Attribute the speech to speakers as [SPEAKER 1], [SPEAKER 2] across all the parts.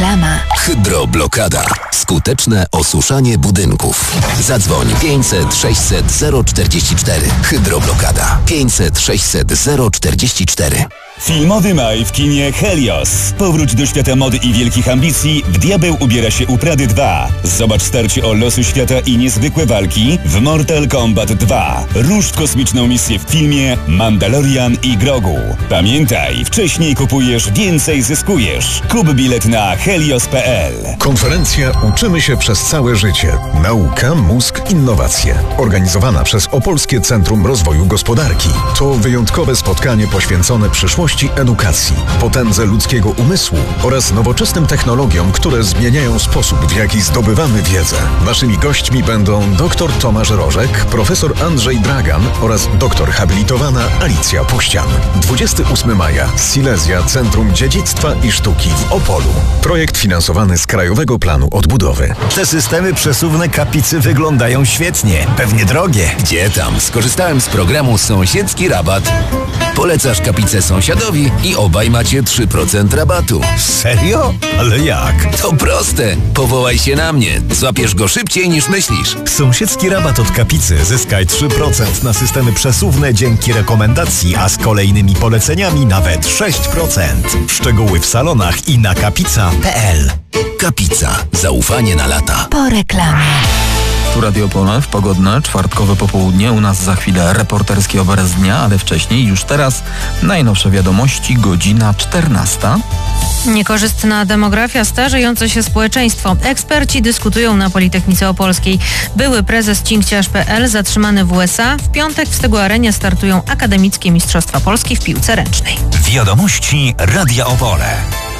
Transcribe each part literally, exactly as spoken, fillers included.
[SPEAKER 1] Reklama.
[SPEAKER 2] Hydroblokada. Skuteczne osuszanie budynków. Zadzwoń pięćset sześćset zero czterdzieści cztery. Hydroblokada. pięćset sześćset zero czterdzieści cztery.
[SPEAKER 3] Filmowy maj w kinie Helios. Powróć do świata mody i wielkich ambicji. W Diabeł ubiera się u Prady dwa. Zobacz starcie o losy świata i niezwykłe walki w Mortal Kombat dwa. Rusz kosmiczną misję w filmie Mandalorian i Grogu. Pamiętaj, wcześniej kupujesz, więcej zyskujesz. Kup bilet na helios kropka p l.
[SPEAKER 4] Konferencja Uczymy się przez całe życie. Nauka, mózg, innowacje. Organizowana przez Opolskie Centrum Rozwoju Gospodarki. To wyjątkowe spotkanie poświęcone przyszłości edukacji, potędze ludzkiego umysłu oraz nowoczesnym technologiom, które zmieniają sposób, w jaki zdobywamy wiedzę. Waszymi gośćmi będą dr Tomasz Rożek, profesor Andrzej Dragan oraz doktor habilitowana Alicja Puścian. dwudziestego ósmego maja. Silesia Centrum Dziedzictwa i Sztuki w Opolu. Projekt finansowany z Krajowego Planu Odbudowy.
[SPEAKER 5] Te systemy przesuwne Kapicy wyglądają świetnie. Pewnie drogie.
[SPEAKER 2] Gdzie tam? Skorzystałem z programu Sąsiedzki Rabat. Polecasz Kapicę sąsiadowi i obaj macie trzy procent rabatu.
[SPEAKER 5] Serio? Ale jak?
[SPEAKER 2] To proste. Powołaj się na mnie. Złapiesz go szybciej niż myślisz.
[SPEAKER 5] Sąsiedzki rabat od Kapicy. Zyskaj trzy procent na systemy przesuwne dzięki rekomendacji, a z kolejnymi poleceniami nawet sześć procent. Szczegóły w salonach i na kapica kropka p l.
[SPEAKER 2] Kapica. Zaufanie na lata.
[SPEAKER 1] Po reklamie.
[SPEAKER 6] Tu Radio Opole w pogodne, czwartkowe popołudnie. U nas za chwilę reporterski obraz dnia, ale wcześniej, już teraz, najnowsze wiadomości, godzina czternasta.
[SPEAKER 7] Niekorzystna demografia, starzejące się społeczeństwo. Eksperci dyskutują na Politechnice Opolskiej. Były prezes cinkciarz kropka p l zatrzymany w U S A. W piątek w Stegu Arenie startują akademickie Mistrzostwa Polski w piłce ręcznej.
[SPEAKER 3] Wiadomości Radia Opole.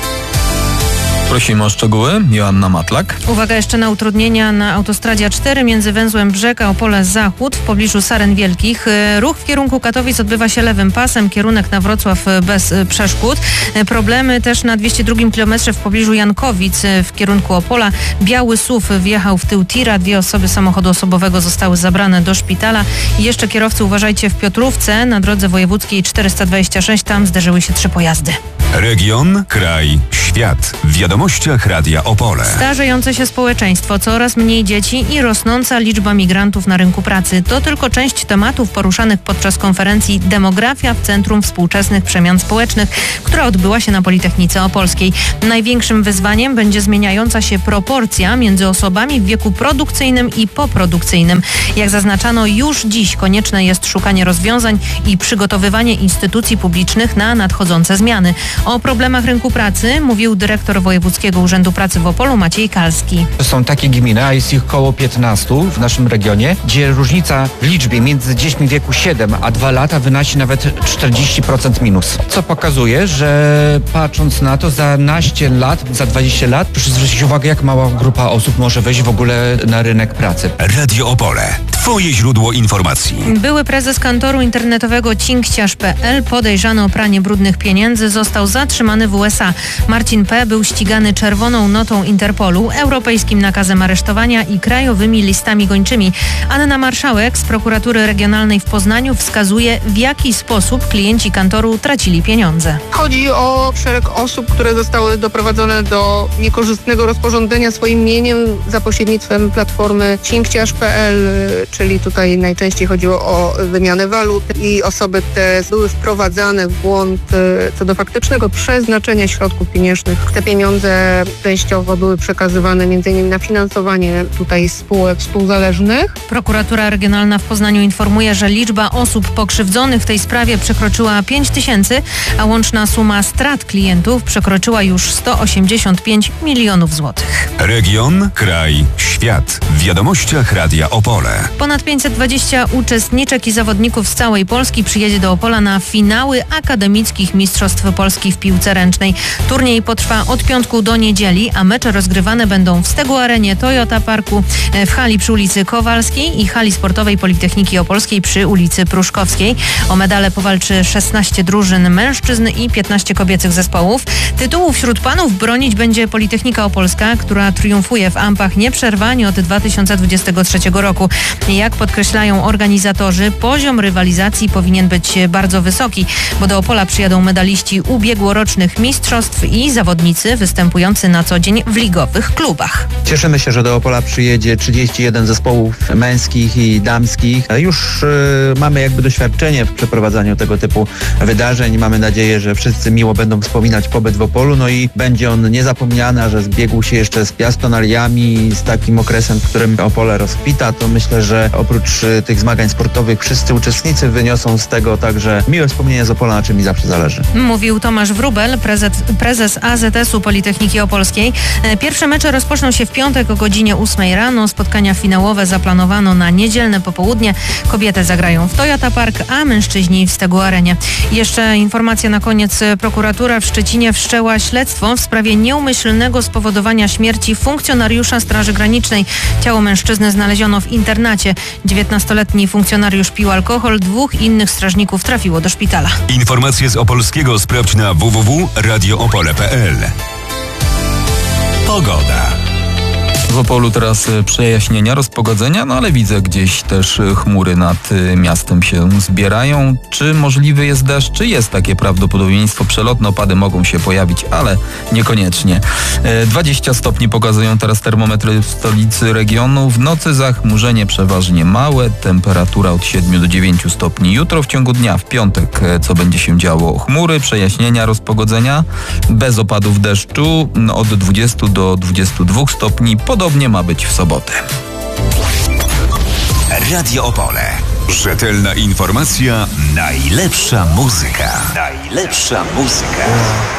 [SPEAKER 6] Prosimy o szczegóły. Joanna Matlak.
[SPEAKER 7] Uwaga jeszcze na utrudnienia na autostradzie A cztery między węzłem Brzeg a Opole Zachód w pobliżu Saren Wielkich. Ruch w kierunku Katowic odbywa się lewym pasem, kierunek na Wrocław bez przeszkód. Problemy też na dwieście drugim kilometrze w pobliżu Jankowic w kierunku Opola. Biały S U V wjechał w tył tira. Dwie osoby samochodu osobowego zostały zabrane do szpitala. I jeszcze kierowcy uważajcie w Piotrówce na drodze wojewódzkiej czterysta dwadzieścia sześć. Tam zderzyły się trzy pojazdy.
[SPEAKER 3] Region, kraj, świat. W wiadomościach Radia Opole.
[SPEAKER 7] Starzejące się społeczeństwo, coraz mniej dzieci i rosnąca liczba migrantów na rynku pracy. To tylko część tematów poruszanych podczas konferencji Demografia w Centrum Współczesnych Przemian Społecznych, która odbyła się na Politechnice Opolskiej. Największym wyzwaniem będzie zmieniająca się proporcja między osobami w wieku produkcyjnym i poprodukcyjnym. Jak zaznaczano, już dziś konieczne jest szukanie rozwiązań i przygotowywanie instytucji publicznych na nadchodzące zmiany. O problemach rynku pracy mówił dyrektor Wojewódzkiego Urzędu Pracy w Opolu Maciej Kalski.
[SPEAKER 8] Są takie gminy, a jest ich około piętnastu w naszym regionie, gdzie różnica w liczbie między dziećmi w wieku siedem a dwa lata wynosi nawet czterdzieści procent minus. Co pokazuje, że patrząc na to za naście lat, za dwadzieścia lat, proszę zwrócić uwagę, jak mała grupa osób może wejść w ogóle na rynek pracy.
[SPEAKER 3] Radio Opole. Twoje źródło informacji.
[SPEAKER 7] Były prezes kantoru internetowego cinkciarz kropka p l podejrzany o pranie brudnych pieniędzy został zatrzymany w U S A. Marcin P. był ścigany czerwoną notą Interpolu, europejskim nakazem aresztowania i krajowymi listami gończymi. Anna Marszałek z prokuratury regionalnej w Poznaniu wskazuje, w jaki sposób klienci kantoru tracili pieniądze.
[SPEAKER 9] Chodzi o szereg osób, które zostały doprowadzone do niekorzystnego rozporządzenia swoim mieniem za pośrednictwem platformy cinkciarz kropka p l, czyli tutaj najczęściej chodziło o wymianę walut i osoby te były wprowadzane w błąd co do faktycznego przeznaczenia środków pieniężnych. Te pieniądze częściowo były przekazywane m.in. na finansowanie tutaj spółek współzależnych.
[SPEAKER 7] Prokuratura Regionalna w Poznaniu informuje, że liczba osób pokrzywdzonych w tej sprawie przekroczyła pięć tysięcy, a łączna suma strat klientów przekroczyła już sto osiemdziesiąt pięć milionów złotych.
[SPEAKER 3] Region, kraj, świat. W wiadomościach Radia Opole.
[SPEAKER 7] Ponad pięćset dwadzieścia uczestniczek i zawodników z całej Polski przyjedzie do Opola na finały akademickich Mistrzostw Polski w piłce ręcznej. Turniej potrwa od piątku do niedzieli, a mecze rozgrywane będą w Stegu Arenie, Toyota Parku, w hali przy ulicy Kowalskiej i hali sportowej Politechniki Opolskiej przy ulicy Pruszkowskiej. O medale powalczy szesnaście drużyn mężczyzn i piętnaście kobiecych zespołów. Tytułu wśród panów bronić będzie Politechnika Opolska, która triumfuje w Ampach nieprzerwanie od dwa tysiące dwudziestego trzeciego roku. Jak podkreślają organizatorzy, poziom rywalizacji powinien być bardzo wysoki, bo do Opola przyjadą medaliści ubiegłorocznych mistrzostw i zawodnicy występujący na co dzień w ligowych klubach.
[SPEAKER 1] Cieszymy się, że do Opola przyjedzie trzydzieści jeden zespołów męskich i damskich. Już y, mamy jakby doświadczenie w przeprowadzaniu tego typu wydarzeń. Mamy nadzieję, że wszyscy miło będą wspominać pobyt w Opolu, no i będzie on niezapomniany, że zbiegł się jeszcze z Piastonaliami, z takim okresem, w którym Opole rozkwita. To myślę, że oprócz y, tych zmagań sportowych wszyscy uczestnicy wyniosą z tego także miłe wspomnienie z Opola, na czym mi zawsze zależy.
[SPEAKER 7] Mówił Tomasz Wróbel, prezes, prezes A Z S-u Politechniki Opolskiej. Pierwsze mecze rozpoczną się w piątek o godzinie ósmej rano. Spotkania finałowe zaplanowano na niedzielne popołudnie. Kobiety zagrają w Toyota Park, a mężczyźni w Stegu Arenie. Jeszcze informacja na koniec. Prokuratura w Szczecinie wszczęła śledztwo w sprawie nieumyślnego spowodowania śmierci funkcjonariusza Straży Granicznej. Ciało mężczyzny znaleziono w internacie. dziewiętnastoletni funkcjonariusz pił alkohol, dwóch innych strażników trafiło do szpitala.
[SPEAKER 3] Informacje z Opolskiego sprawdź na w w w kropka radio opole kropka p l. Pogoda.
[SPEAKER 6] W Opolu teraz przejaśnienia, rozpogodzenia, no ale widzę gdzieś też chmury nad miastem się zbierają. Czy możliwy jest deszcz? Czy jest takie prawdopodobieństwo? Przelotne opady mogą się pojawić, ale niekoniecznie. dwadzieścia stopni pokazują teraz termometry w stolicy regionu. W nocy zachmurzenie przeważnie małe, temperatura od siedmiu do dziewięciu stopni. Jutro w ciągu dnia, w piątek, co będzie się działo? Chmury, przejaśnienia, rozpogodzenia, bez opadów deszczu, od dwudziestu do dwudziestu dwóch stopni. Podobnie ma być w sobotę.
[SPEAKER 3] Radio Opole. Rzetelna informacja, najlepsza muzyka. Najlepsza muzyka.